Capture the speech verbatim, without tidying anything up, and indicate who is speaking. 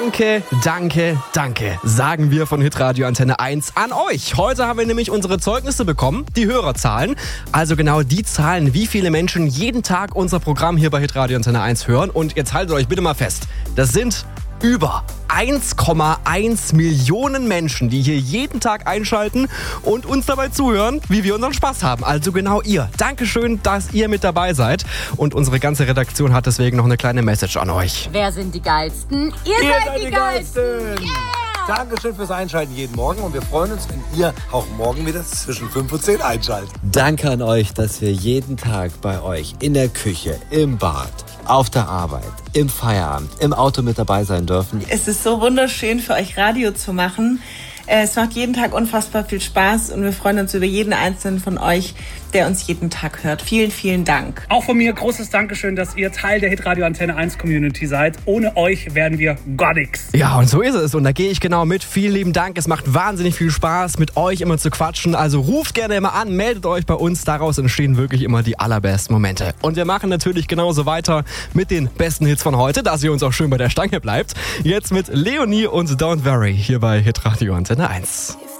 Speaker 1: Danke, danke, danke, sagen wir von Hitradio Antenne eins an euch. Heute haben wir nämlich unsere Zeugnisse bekommen, die Hörerzahlen. Also genau die Zahlen, wie viele Menschen jeden Tag unser Programm hier bei Hitradio Antenne eins hören. Und jetzt haltet euch bitte mal fest, das sind über eins Komma eins Millionen Menschen, die hier jeden Tag einschalten und uns dabei zuhören, wie wir unseren Spaß haben. Also genau ihr. Dankeschön, dass ihr mit dabei seid. Und unsere ganze Redaktion hat deswegen noch eine kleine Message an euch.
Speaker 2: Wer sind die Geilsten? Ihr,
Speaker 3: ihr
Speaker 2: seid,
Speaker 3: seid
Speaker 2: die,
Speaker 3: die
Speaker 2: Geilsten!
Speaker 3: Geilsten. Yeah. Dankeschön fürs Einschalten jeden Morgen und wir freuen uns, wenn ihr auch morgen wieder zwischen fünf und zehn einschaltet.
Speaker 4: Danke an euch, dass wir jeden Tag bei euch in der Küche, im Bad, auf der Arbeit, im Feierabend, im Auto mit dabei sein dürfen.
Speaker 5: Es ist so wunderschön für euch Radio zu machen. Es macht jeden Tag unfassbar viel Spaß und wir freuen uns über jeden einzelnen von euch, der uns jeden Tag hört. Vielen, vielen Dank.
Speaker 6: Auch von mir großes Dankeschön, dass ihr Teil der Hitradio Antenne eins Community seid. Ohne euch wären wir gar nichts.
Speaker 1: Ja, und so ist es. Und da gehe ich genau mit. Vielen lieben Dank. Es macht wahnsinnig viel Spaß, mit euch immer zu quatschen. Also ruft gerne immer an, meldet euch bei uns. Daraus entstehen wirklich immer die allerbesten Momente. Und wir machen natürlich genauso weiter mit den besten Hits von heute, dass ihr uns auch schön bei der Stange bleibt. Jetzt mit Leonie und Don't Worry hier bei Hitradio Antenne eins.